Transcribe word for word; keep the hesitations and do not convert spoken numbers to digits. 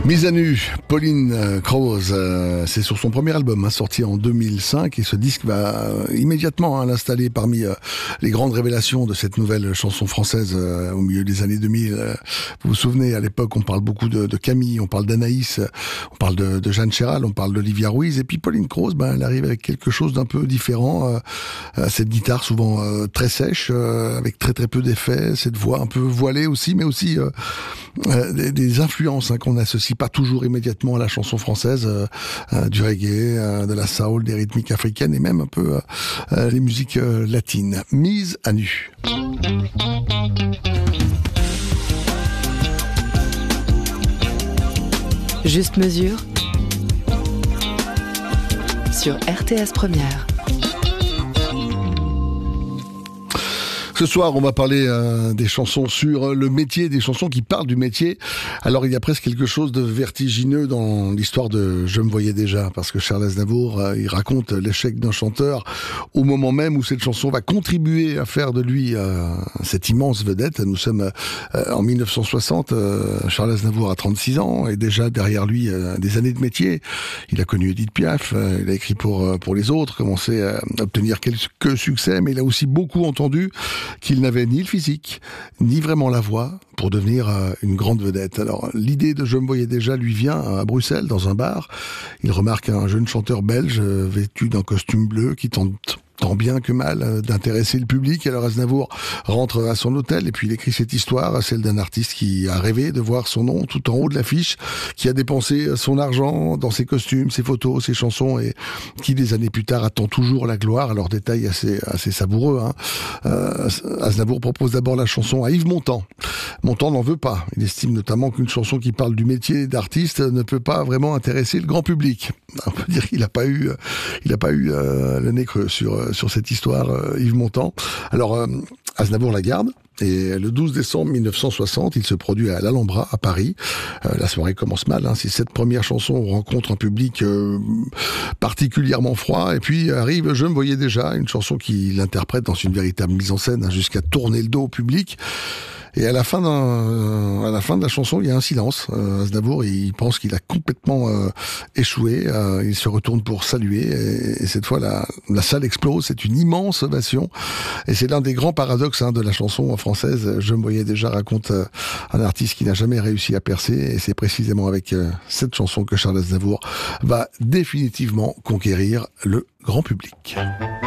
Mise à nu, Pauline Krause, euh, c'est sur son premier album, hein, sorti en deux mille cinq, et ce disque va euh, immédiatement hein, l'installer parmi euh, les grandes révélations de cette nouvelle chanson française euh, au milieu des années deux mille. Euh, vous vous souvenez, à l'époque, on parle beaucoup de, de Camille, on parle d'Anaïs, on parle de, de Jeanne Chéral, on parle d'Olivia Ruiz, et puis Pauline Krause, ben, elle arrive avec quelque chose d'un peu différent, euh, cette guitare souvent euh, très sèche, euh, avec très très peu d'effets, cette voix un peu voilée aussi, mais aussi euh, euh, des, des influences hein, qu'on associe pas toujours immédiatement à la chanson française, euh, euh, du reggae, euh, de la soul, des rythmiques africaines et même un peu euh, euh, les musiques euh, latines. Mise à nu. Juste mesure sur R T S Première. Ce soir, on va parler euh, des chansons sur le métier, des chansons qui parlent du métier. Alors, il y a presque quelque chose de vertigineux dans l'histoire de Je me voyais déjà, parce que Charles Aznavour, euh, il raconte l'échec d'un chanteur au moment même où cette chanson va contribuer à faire de lui euh, cette immense vedette. Nous sommes euh, en mille neuf cent soixante, euh, Charles Aznavour a trente-six ans, et déjà derrière lui euh, des années de métier. Il a connu Edith Piaf, euh, il a écrit pour, euh, pour les autres, commencé à obtenir quelques succès, mais il a aussi beaucoup entendu qu'il n'avait ni le physique, ni vraiment la voix pour devenir euh, une grande vedette. Alors, l'idée de Je me voyais déjà lui vient à Bruxelles, dans un bar. Il remarque un jeune chanteur belge euh, vêtu d'un costume bleu qui tente tant bien que mal euh, d'intéresser le public. Alors Aznavour rentre à son hôtel et puis il écrit cette histoire, celle d'un artiste qui a rêvé de voir son nom tout en haut de l'affiche, qui a dépensé son argent dans ses costumes, ses photos, ses chansons et qui des années plus tard attend toujours la gloire. Alors détail assez, assez savoureux. Hein. Euh, Aznavour propose d'abord la chanson à Yves Montand. Montand n'en veut pas. Il estime notamment qu'une chanson qui parle du métier d'artiste ne peut pas vraiment intéresser le grand public. On peut dire qu'il n'a pas eu, il n'a pas eu euh, le nez creux sur sur cette histoire, euh, Yves Montand. Alors, euh, Aznavour la garde, et le douze décembre mille neuf cent soixante, il se produit à l'Alhambra, à Paris. Euh, la soirée commence mal, hein. C'est cette première chanson, on rencontre un public euh, particulièrement froid, et puis arrive Je me voyais déjà, une chanson qui l'interprète dans une véritable mise en scène, hein, jusqu'à tourner le dos au public. Et à la fin d'un, à la fin de la chanson, il y a un silence. Euh, Aznavour, il pense qu'il a complètement euh, échoué. Euh, il se retourne pour saluer, et, et cette fois, la, la salle explose. C'est une immense ovation. Et c'est l'un des grands paradoxes hein, de la chanson française. Je me voyais déjà raconte euh, un artiste qui n'a jamais réussi à percer. Et c'est précisément avec euh, cette chanson que Charles Aznavour va définitivement conquérir le grand public.